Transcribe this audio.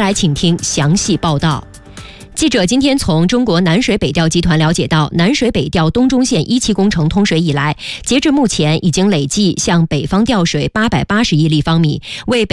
来请听详细报道。记者今天从中国南水北调集团了解到，南水北调东中线1期工程通水以来，截至目前已经累计向北方调水880亿立方米，为北